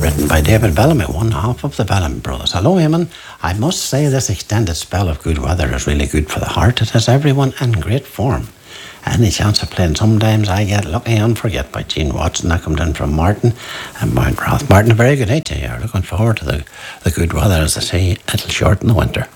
written by David Bellamy, one half of the Bellamy Brothers. Hello, Eamon. I must say this extended spell of good weather is really good for the heart. It has everyone in great form. Any chance of playing Sometimes I Get Lucky and Forget by Gene Watson. That comes in from Martin and Mount Rath. Martin, a very good night to you. You're looking forward to the good weather. As I say, it'll shorten the winter.